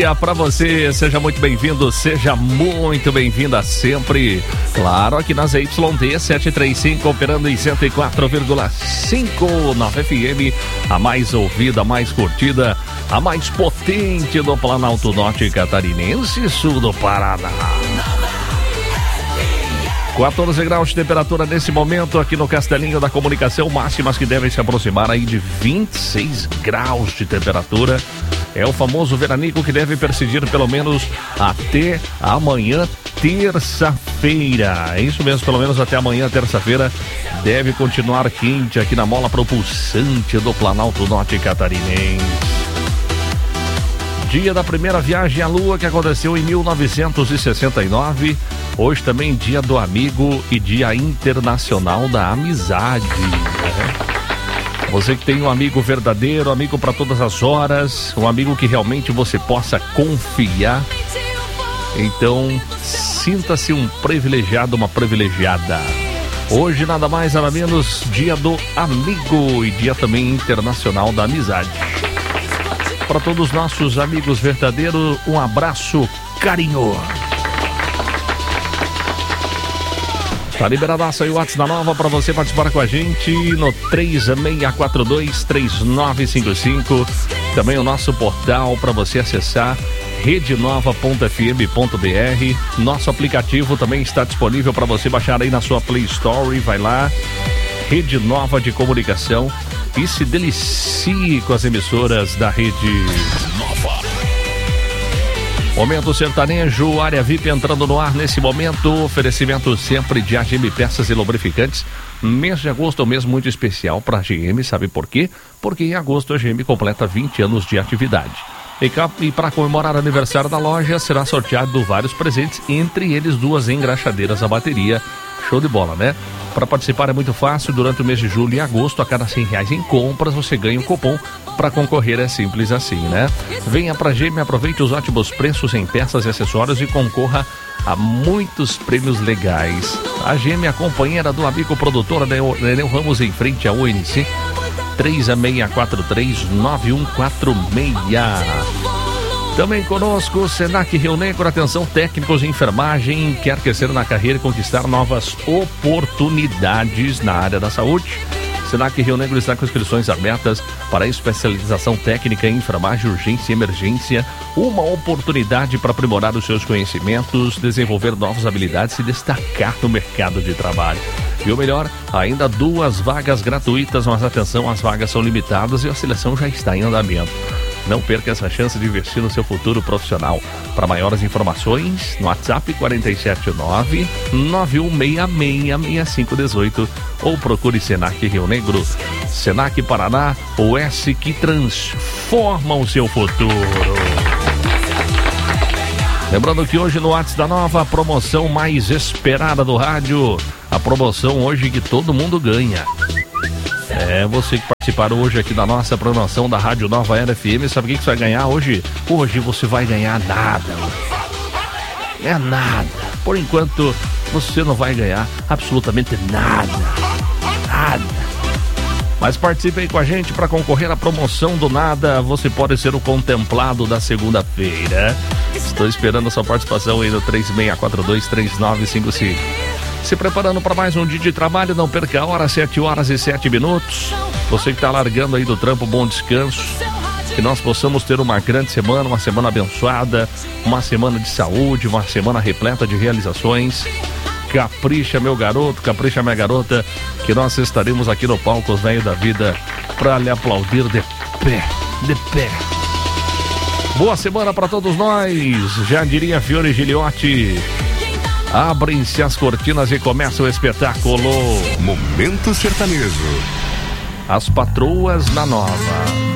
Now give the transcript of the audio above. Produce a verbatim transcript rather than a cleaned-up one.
Para você, seja muito bem-vindo, seja muito bem-vinda sempre, claro, aqui nas Y D setecentos e trinta e cinco, operando em cento e quatro vírgula cinco na F M, a mais ouvida, a mais curtida, a mais potente do Planalto Norte Catarinense e Sul do Paraná. quatorze graus de temperatura nesse momento aqui no Castelinho da Comunicação, máximas que devem se aproximar aí de vinte e seis graus de temperatura. É o famoso veranico que deve persistir pelo menos até amanhã, terça-feira. É isso mesmo, pelo menos até amanhã, terça-feira, deve continuar quente aqui na mola propulsante do Planalto Norte Catarinense. Dia da primeira viagem à Lua que aconteceu em mil novecentos e sessenta e nove. Hoje também dia do amigo e dia internacional da amizade. Né? Você que tem um amigo verdadeiro, amigo para todas as horas, um amigo que realmente você possa confiar. Então, sinta-se um privilegiado, uma privilegiada. Hoje, nada mais, nada menos, dia do amigo e dia também internacional da amizade. Para todos os nossos amigos verdadeiros, um abraço carinhoso. Tá liberadaço aí o WhatsApp da Nova para você participar com a gente no três seis quatro dois, três nove cinco cinco. Também o nosso portal para você acessar rede nova ponto f m ponto b r. Nosso aplicativo também está disponível para você baixar aí na sua Play Store. Vai lá, Rede Nova de Comunicação, e se delicie com as emissoras da Rede Nova. Momento sertanejo, área V I P entrando no ar nesse momento. Oferecimento sempre de A G M Peças e Lubrificantes. Mês de agosto é um mês muito especial para a G M, sabe por quê? Porque em agosto a G M completa vinte anos de atividade. E para comemorar o aniversário da loja, será sorteado vários presentes, entre eles duas engraxadeiras a bateria. Show de bola, né? Para participar é muito fácil. Durante o mês de julho e agosto, a cada cem reais em compras, você ganha um cupom. Para concorrer é simples assim, né? Venha pra G M, aproveite os ótimos preços em peças e acessórios e concorra a muitos prêmios legais. A G M é a companheira do amigo produtor Nenel Ramos, em frente à U N C, três seis quatro três, nove um quatro seis. Também conosco, Senac Rio Negro, atenção técnicos de enfermagem, quer crescer na carreira e conquistar novas oportunidades na área da saúde. Senac Rio Negro está com inscrições abertas para especialização técnica em enfermagem, urgência e emergência. Uma oportunidade para aprimorar os seus conhecimentos, desenvolver novas habilidades e destacar no mercado de trabalho. E o melhor, ainda duas vagas gratuitas, mas atenção, as vagas são limitadas e a seleção já está em andamento. Não perca essa chance de investir no seu futuro profissional. Para maiores informações, no WhatsApp quatro sete nove, nove um seis seis, seis cinco um oito ou procure Senac Rio Negro. Senac Paraná, o S que transforma o seu futuro. Lembrando que hoje no WhatsApp da Nova, a promoção mais esperada do rádio. A promoção hoje que todo mundo ganha. É, você que participaram hoje aqui da nossa programação da Rádio Nova Era F M, sabe o que você vai ganhar hoje? Hoje você vai ganhar nada. É nada. Por enquanto, você não vai ganhar absolutamente nada. Nada. Mas participe aí com a gente para concorrer à promoção do nada. Você pode ser o contemplado da segunda-feira. Estou esperando a sua participação aí no três seis quatro dois, três nove cinco cinco. Se preparando para mais um dia de trabalho, não perca a hora, sete horas e sete minutos. Você que está largando aí do trampo, bom descanso. Que nós possamos ter uma grande semana, uma semana abençoada, uma semana de saúde, uma semana repleta de realizações. Capricha, meu garoto, capricha, minha garota, que nós estaremos aqui no palco Os Velhos da Vida para lhe aplaudir de pé, de pé. Boa semana para todos nós, já diria Fiore Giliotti. Abrem-se as cortinas e começa o espetáculo. Momento sertanejo. As Patroas da Nova.